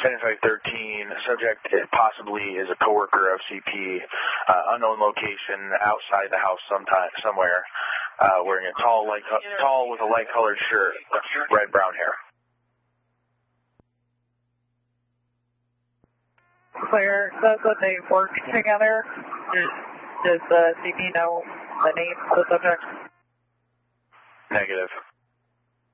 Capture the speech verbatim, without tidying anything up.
seventy-five thirteen, subject possibly is a coworker of C P, uh, unknown location, outside the house sometime, somewhere, uh, wearing a tall, light, tall with a light-colored shirt, red-brown hair. Clear. Says that they work together. Does, does the C P know the name of the subject? Negative.